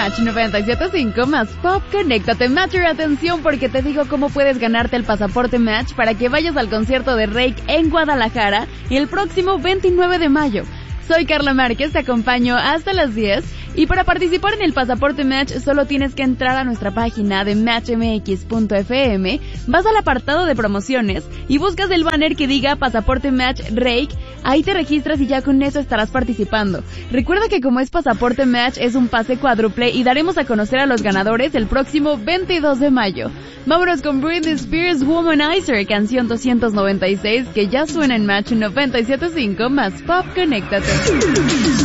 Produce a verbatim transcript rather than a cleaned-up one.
Match noventa y siete punto cinco más Pop, conéctate. Matcher, atención porque te digo cómo puedes ganarte el pasaporte Match para que vayas al concierto de Rake en Guadalajara el próximo veintinueve de mayo. Soy Carla Márquez, te acompaño hasta las diez y para participar en el Pasaporte Match solo tienes que entrar a nuestra página de match m x punto f m, vas al apartado de promociones y buscas el banner que diga Pasaporte Match Rake, ahí te registras y ya con eso estarás participando. Recuerda que como es Pasaporte Match es un pase cuádruple y daremos a conocer a los ganadores el próximo veintidós de mayo. Vámonos con Britney Spears Womanizer, canción doscientos noventa y seis que ya suena en Match noventa y siete punto cinco más Pop, conéctate.